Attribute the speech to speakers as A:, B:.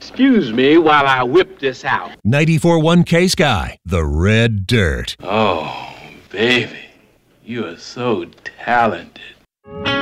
A: Excuse me while I whip this out.
B: 94.1 K-Sky, the Red Dirt.
A: Oh, baby, you are so talented.